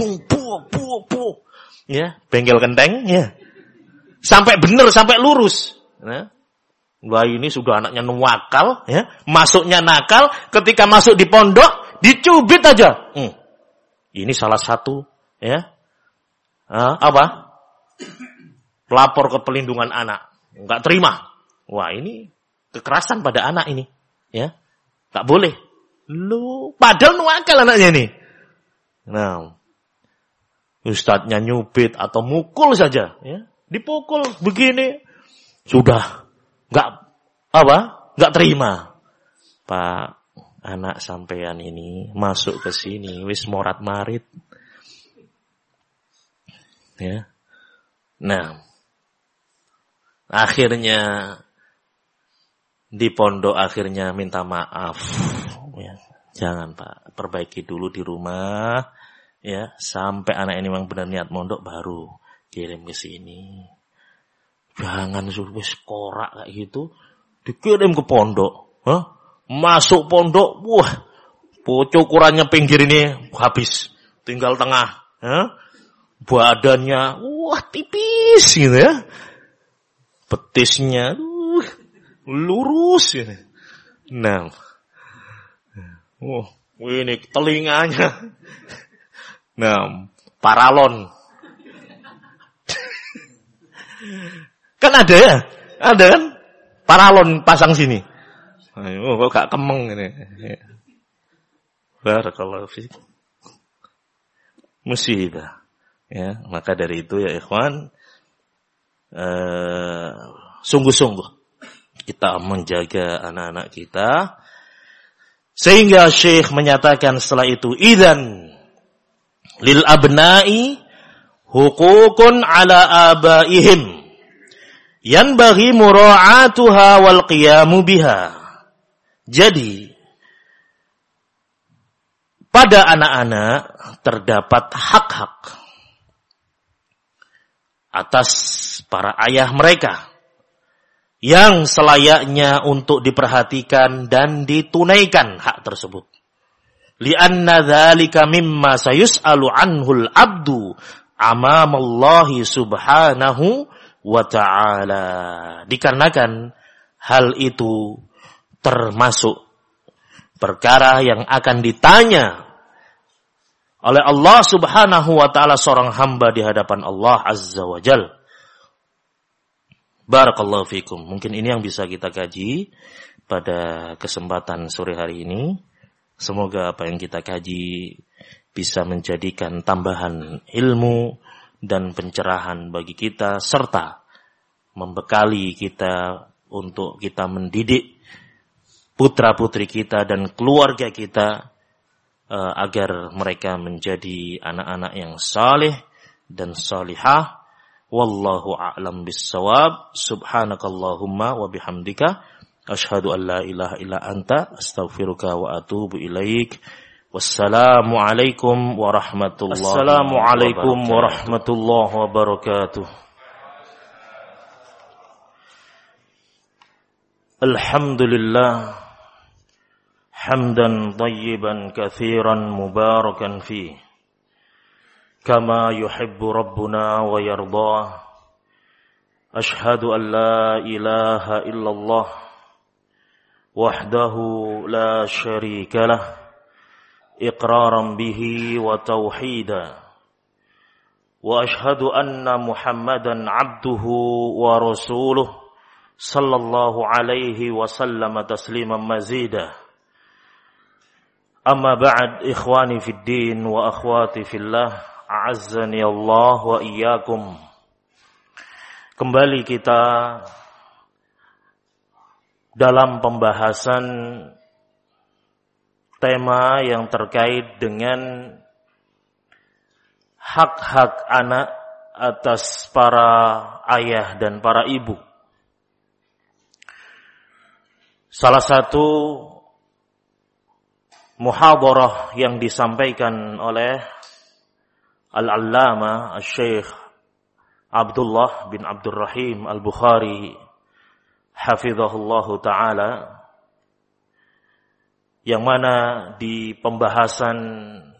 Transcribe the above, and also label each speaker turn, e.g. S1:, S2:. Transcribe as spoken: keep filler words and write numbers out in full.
S1: bung, buh, buh, buh. Ya, bengkel kenteng, ya. Sampai benar, sampai lurus. Nah, wah ini sudah anaknya nuwakal, ya. Masuknya nakal, ketika masuk di pondok, dicubit aja. Hmm. Ini salah satu, ya. Ah, apa? Pelapor ke pelindungan anak. Enggak terima. Wah ini kekerasan pada anak ini, ya. Tak boleh. Lu, padahal nuwakal anaknya nih. Nah, ustadznya nyubit atau mukul saja, ya. Dipukul begini, sudah nggak apa, nggak terima. Pak, anak sampean ini masuk ke sini, wis morat marit, ya. Nah, akhirnya di pondok akhirnya minta maaf. Ya, jangan Pak, perbaiki dulu di rumah, ya, sampai anak ini memang benar niat mondok baru kirim ke sini. Jangan suruh korak kayak gitu dikirim ke pondok. Hah? Masuk pondok, wah, ukurannya pinggir ini habis, tinggal tengah. Hah? Badannya, wah tipis gitu ya. Betisnya, uh, lurus gitu. Nah, oh, ini telinganya. Nah, paralon. Kan ada ya? Ada kan? Paralon pasang sini. Oh, kok gak kemeng ini. Barakallahu fiik. Musibah. Ya, maka dari itu ya ikhwan, eh, sungguh-sungguh kita menjaga anak-anak kita. Sehingga Syekh menyatakan setelah itu, idzan lil abna'i hukukun ala abaihim yanbaghi mura'atuha wal qiyamu biha. Jadi pada anak-anak terdapat hak-hak atas para ayah mereka yang selayaknya untuk diperhatikan dan ditunaikan hak tersebut. Li'anna dzalika mimma sayus'alu anhul abdu amamallahi subhanahu wa ta'ala. Dikarenakan hal itu termasuk perkara yang akan ditanya oleh Allah subhanahu wa ta'ala seorang hamba di hadapan Allah azza wa jal. Barakallahu fikum. Mungkin ini yang bisa kita kaji pada kesempatan sore hari ini. Semoga apa yang kita kaji bisa menjadikan tambahan ilmu dan pencerahan bagi kita, serta membekali kita untuk kita mendidik putra-putri kita dan keluarga kita uh, agar mereka menjadi anak-anak yang saleh dan salihah. Wallahu a'lam bis-shawab. Subhanakallahumma wa bihamdika asyhadu an la ilaha illa anta astaghfiruka wa atubu ilaik. Wassalamu alaikum warahmatullahi Assalamu alaikum warahmatullahi wabarakatuh. Alhamdulillah hamdan tayyiban katsiran mubarakan fi kama yuhibbu rabbuna wa yardah. Ashhadu an la ilaha illallah wahdahu la syarika lah iqraran bihi wa tauhida. Wa ashhadu anna Muhammadan abduhu wa rasuluh sallallahu alaihi wa sallama tasliman mazida. Amma ba'd, ikhwani fid din wa akhwati fillah, a'azzani Allah wa iyyakum. Kembali kita dalam pembahasan tema yang terkait dengan hak-hak anak atas para ayah dan para ibu. Salah satu muhadharah yang disampaikan oleh Al-Allama Al-Syekh Abdullah bin Abdurrahim Al-Bukhari hafizahullahu ta'ala, yang mana di pembahasan